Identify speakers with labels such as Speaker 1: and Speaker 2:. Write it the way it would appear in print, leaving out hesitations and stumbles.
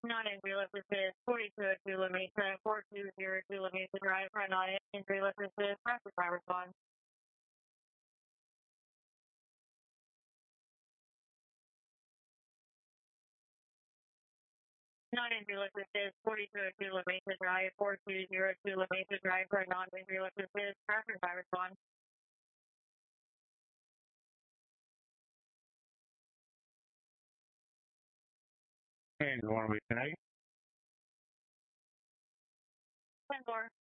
Speaker 1: Not injury list assist, 4202 Lamesa, 4202 Lamesa Drive, run on it, injury list assist, rapid fire response. Not injury list assist, 4202 Lamesa Drive, 4202 Lamesa Drive, run on injury list assist, rapid fire response.
Speaker 2: Hey, you want to be connected?
Speaker 1: 10-4.